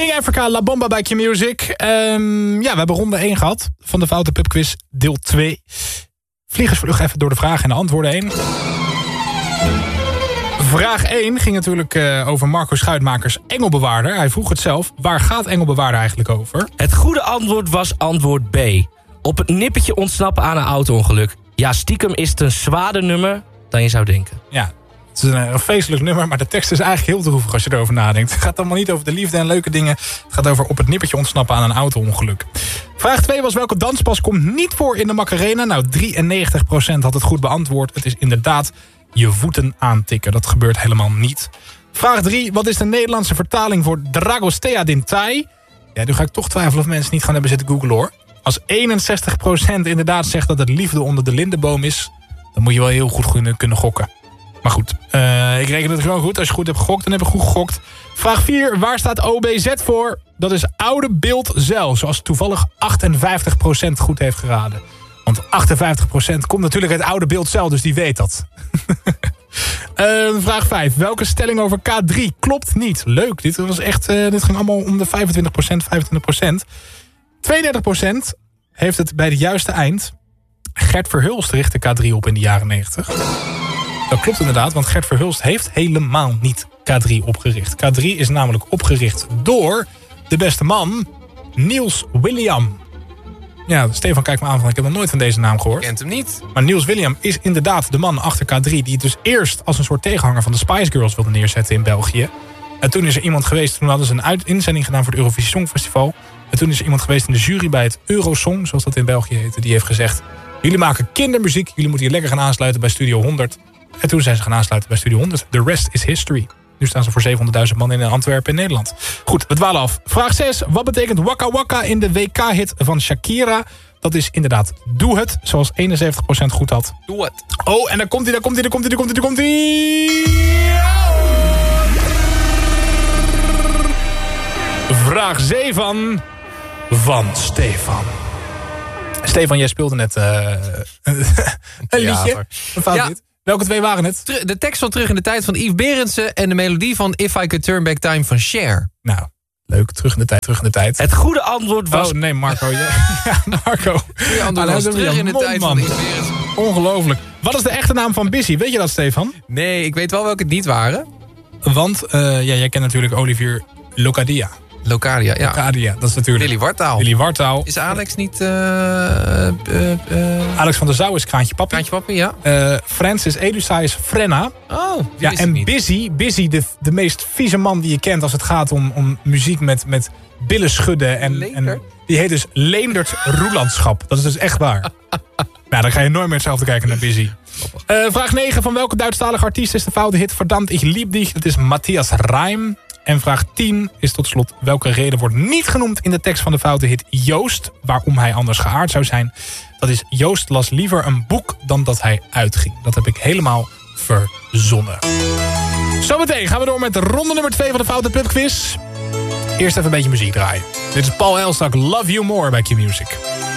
King Africa, La Bomba bij Q-Music. We hebben ronde 1 gehad van de Foute Pubquiz, deel 2. Vliegersvlug even door de vragen en de antwoorden heen. Vraag 1 ging natuurlijk over Marco Schuitmakers, Engelbewaarder. Hij vroeg het zelf. Waar gaat Engelbewaarder eigenlijk over? Het goede antwoord was antwoord B. Op het nippertje ontsnappen aan een auto-ongeluk. Ja, stiekem is het een zwaarder nummer dan je zou denken. Ja, het is een feestelijk nummer, maar de tekst is eigenlijk heel droevig als je erover nadenkt. Het gaat allemaal niet over de liefde en leuke dingen. Het gaat over op het nippertje ontsnappen aan een auto-ongeluk. Vraag 2 was welke danspas komt niet voor in de Macarena? Nou, 93% had het goed beantwoord. Het is inderdaad je voeten aantikken. Dat gebeurt helemaal niet. Vraag 3, wat is de Nederlandse vertaling voor Dragostea din Tai? Ja, nu ga ik toch twijfelen of mensen niet gaan hebben zitten googlen hoor. Als 61% inderdaad zegt dat het liefde onder de lindenboom is, dan moet je wel heel goed kunnen gokken. Maar goed, ik reken het gewoon goed. Als je goed hebt gegokt, dan heb je goed gegokt. Vraag 4, waar staat OBZ voor? Dat is oude beeld zeil, zoals toevallig 58% goed heeft geraden. Want 58% komt natuurlijk uit oude beeld zeil, dus die weet dat. Vraag 5, welke stelling over K3 klopt niet? Leuk, dit ging allemaal om de 25%. 32% heeft het bij het juiste eind. Gert Verhulst richtte K3 op in de jaren 90. Dat klopt inderdaad, want Gert Verhulst heeft helemaal niet K3 opgericht. K3 is namelijk opgericht door de beste man, Niels William. Ja, Stefan kijkt me aan van ik heb nog nooit van deze naam gehoord. Kent hem niet. Maar Niels William is inderdaad de man achter K3... die het dus eerst als een soort tegenhanger van de Spice Girls wilde neerzetten in België. En toen is er iemand geweest, toen hadden ze een inzending gedaan voor het Eurovisie Songfestival. En toen is er iemand geweest in de jury bij het Eurosong, zoals dat in België heette. Die heeft gezegd, jullie maken kindermuziek, jullie moeten hier lekker gaan aansluiten bij Studio 100. En toen zijn ze gaan aansluiten bij Studio 100. The rest is history. Nu staan ze voor 700.000 man in Antwerpen in Nederland. Goed, we dwalen af. Vraag 6. Wat betekent Waka Waka in de WK-hit van Shakira? Dat is inderdaad doe het, zoals 71% goed had. Doe het. Oh, en daar komt hij. Vraag 7 van Stefan. Stefan, jij speelde net een liedje. Een fout lied. Welke twee waren het? De tekst van Terug in de Tijd van Yves Berendsen en de melodie van If I Could Turn Back Time van Cher. Nou, leuk. Terug in de tijd. Het goede antwoord was... Oh nee, Marco. Ja, Marco. Goede antwoord was Terug in de Tijd van Yves Berendsen. Ongelooflijk. Wat is de echte naam van Busy? Weet je dat, Stefan? Nee, ik weet wel welke het niet waren. Want, jij kent natuurlijk Olivier Locadia. Locadia, ja. Locadia, dat is natuurlijk... Willy Wartaal. Is Is Alex niet... Alex van der Zouw is Kraantje Papi. Kraantje Papi, ja. Francis Elusa is Frenna. Oh, ja, en Busy, de meest vieze man die je kent als het gaat om muziek met billen schudden. En die heet dus Leendert Roelandschap. Dat is dus echt waar. Nou, dan ga je nooit meer hetzelfde kijken naar Busy. Vraag 9. Van welke Duitsstalige artiest is de foute hit Verdammt ich lieb dich? Dat is Matthias Reim. En vraag 10 is tot slot welke reden wordt niet genoemd in de tekst van de foute hit Joost, waarom hij anders geaard zou zijn. Dat is Joost las liever een boek dan dat hij uitging. Dat heb ik helemaal verzonnen. Zometeen gaan we door met ronde nummer 2 van de Foute Pubquiz. Eerst even een beetje muziek draaien. Dit is Paul Elstak, Love You More bij Q-Music.